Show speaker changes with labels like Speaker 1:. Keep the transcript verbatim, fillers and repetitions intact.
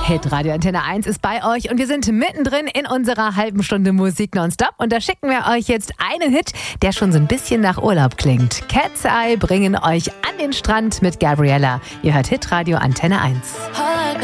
Speaker 1: Hitradio Antenne eins ist bei euch und wir sind mittendrin in unserer halben Stunde Musik nonstop und da schicken wir euch jetzt einen Hit, der schon so ein bisschen nach Urlaub klingt. Cat's Eye bringen euch an den Strand mit Gabriella. Ihr hört Hitradio Antenne eins.